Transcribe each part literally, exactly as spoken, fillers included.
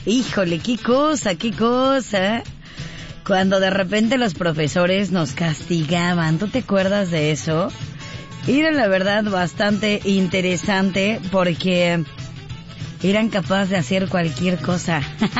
Híjole, qué cosa, qué cosa. Cuando de repente los profesores nos castigaban, ¿tú te acuerdas de eso? Era la verdad bastante interesante porque eran capaces de hacer cualquier cosa.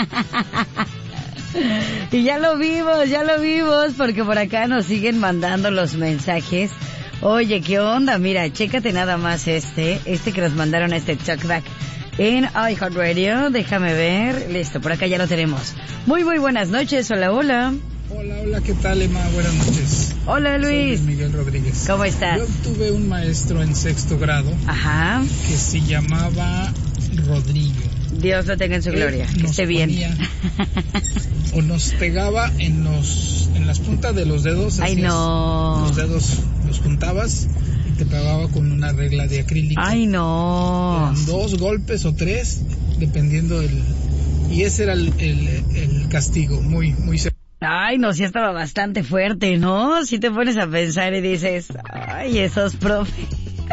Y ya lo vimos, ya lo vimos, porque por acá nos siguen mandando los mensajes. Oye, ¿qué onda? Mira, chécate nada más este, este que nos mandaron este talkback en iHeartRadio. Déjame ver, listo, por acá ya lo tenemos. Muy, muy buenas noches, hola, hola. Hola, hola, ¿qué tal, Emma? Buenas noches. Hola, Luis. Soy Miguel Rodríguez. ¿Cómo estás? Yo tuve un maestro en sexto grado. Ajá. Que se llamaba Rodrigo. Dios lo tenga en su gloria, que esté bien. Ponía, o nos pegaba en los en las puntas de los dedos. Ay, no. Los dedos los juntabas y te pegaba con una regla de acrílico. Ay, no. Eran dos golpes o tres, dependiendo del... Y ese era el, el, el castigo, muy, muy serio. Ay, no, sí estaba bastante fuerte, ¿no? Si te pones a pensar y dices, ay, esos profes.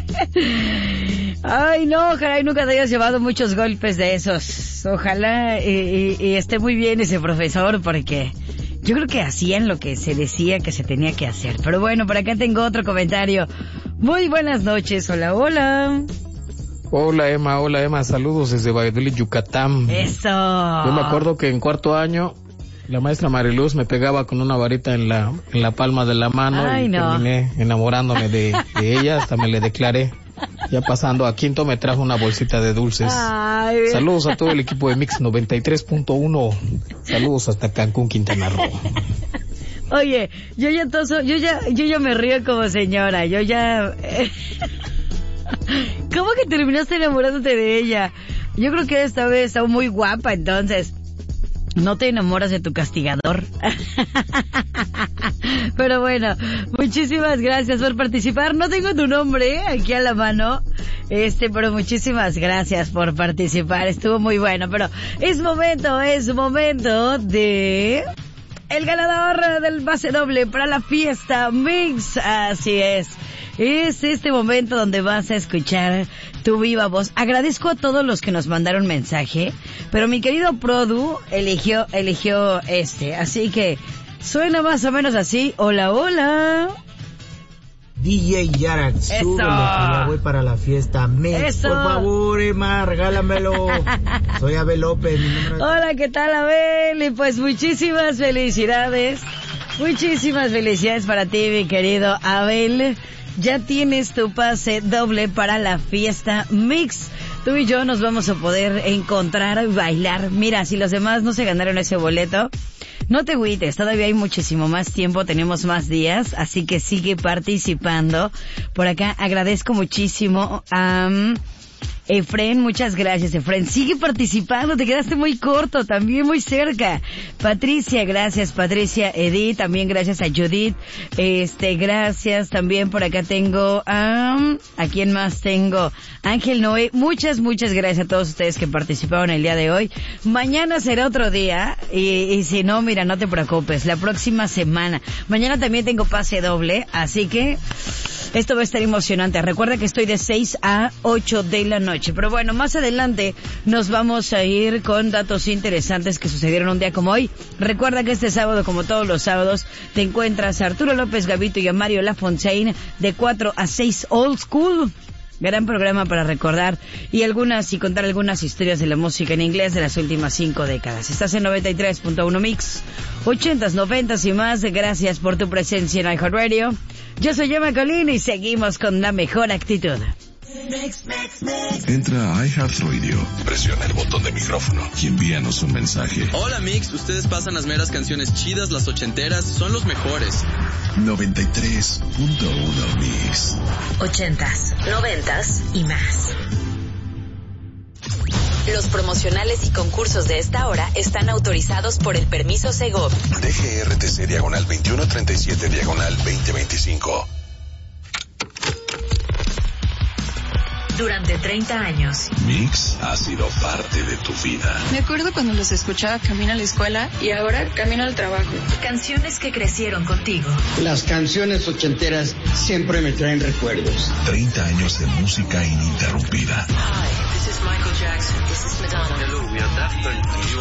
Ay, no, ojalá y nunca te hayas llevado muchos golpes de esos. Ojalá y, y, y esté muy bien ese profesor, porque yo creo que hacían lo que se decía que se tenía que hacer. Pero bueno, por acá tengo otro comentario. Muy buenas noches, hola, hola. Hola, Emma, hola, Emma, saludos desde Valladolid, Yucatán. Eso. Yo me acuerdo que en cuarto año la maestra Mariluz me pegaba con una varita en la en la palma de la mano. Ay, y no. Terminé enamorándome de, de ella, hasta me le declaré. Ya pasando a quinto me trajo una bolsita de dulces. Ay. Saludos a todo el equipo de Mix noventa y tres punto uno. Saludos hasta Cancún, Quintana Roo. Oye, yo ya toso, yo ya, yo ya me río como señora, yo ya... ¿Cómo que terminaste enamorándote de ella? Yo creo que esta vez está muy guapa, entonces... No te enamoras de tu castigador. Pero bueno, muchísimas gracias por participar. No tengo tu nombre aquí a la mano, este, pero muchísimas gracias por participar. Estuvo muy bueno, pero es momento, es momento de... El ganador del pase doble para la fiesta Mix. Así es. Es este momento donde vas a escuchar tu viva voz. Agradezco a todos los que nos mandaron mensaje, pero mi querido Produ eligió, eligió este. Así que suena más o menos así. Hola, hola. D J Yarak, súbelo, que ya voy para la fiesta Mix. Eso. Por favor, Emma, regálamelo. Soy Abel López, mi nombre es... Hola, ¿qué tal, Abel? Y pues muchísimas felicidades. Muchísimas felicidades para ti, mi querido Abel. Ya tienes tu pase doble para la fiesta Mix. Tú y yo nos vamos a poder encontrar y bailar. Mira, si los demás no se ganaron ese boleto, no te agüites, todavía hay muchísimo más tiempo, tenemos más días, así que sigue participando. Por acá agradezco muchísimo a... Um, Efren, muchas gracias, Efren. Sigue participando, te quedaste muy corto, también muy cerca. Patricia, gracias, Patricia. Edith, también gracias a Judith. Este, gracias, también por acá tengo a... Um, ¿a quién más tengo? Ángel Noé, muchas, muchas gracias a todos ustedes que participaron el día de hoy. Mañana será otro día, y, y si no, mira, no te preocupes, la próxima semana. Mañana también tengo pase doble, así que... esto va a estar emocionante. Recuerda que estoy de seis a ocho de la noche. Pero bueno, más adelante nos vamos a ir con datos interesantes que sucedieron un día como hoy. Recuerda que este sábado, como todos los sábados, te encuentras a Arturo López Gavito y a Mario Lafontaine de cuatro a seis Old School. Gran programa para recordar y algunas y contar algunas historias de la música en inglés de las últimas cinco décadas. Estás en noventa y tres punto uno Mix, ochentas, noventas y más. Gracias por tu presencia en iHeartRadio. Yo soy Emma Colina y seguimos con la mejor actitud. Entra a iHeartRadio, presiona el botón de micrófono y envíanos un mensaje. Hola Mix, ustedes pasan las meras canciones chidas, las ochenteras, son los mejores. noventa y tres punto uno Mix. Ochentas, noventas y más. Los promocionales y concursos de esta hora están autorizados por el permiso Segov. D G R T C diagonal veintiuno treinta y siete diagonal veinte veinticinco. Durante treinta años. Mix ha sido parte de tu vida. Me acuerdo cuando los escuchaba camino a la escuela y ahora camino al trabajo. Canciones que crecieron contigo. Las canciones ochenteras siempre me traen recuerdos. treinta años de música ininterrumpida. Hi, this is Michael Jackson. This is Madonna. Hello, we are Daft Punk.